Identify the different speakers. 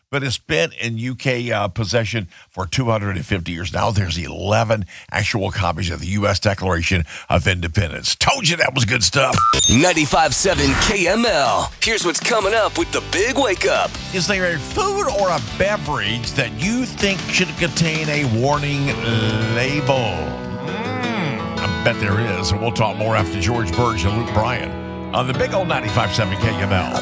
Speaker 1: but it's been in UK possession for 250 years. Now there's 11 actual copies of the U.S. Declaration of Independence. Told you that was good stuff.
Speaker 2: 95.7 KML. Here's what's coming up with the Big Wake Up.
Speaker 1: Is there a food or a beverage that you think should contain a warning label? I bet there is. We'll talk more after George Burge and Luke Bryan on the big old 95.7 KML.